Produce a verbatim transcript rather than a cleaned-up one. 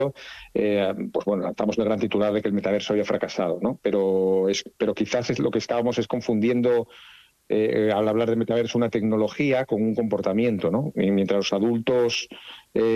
eh, pues bueno, lanzamos el gran titular de que el metaverso había fracasado, ¿no? Pero, es, pero quizás es lo que estábamos es confundiendo eh, al hablar de metaverso una tecnología con un comportamiento, ¿no? Y mientras los adultos... Eh,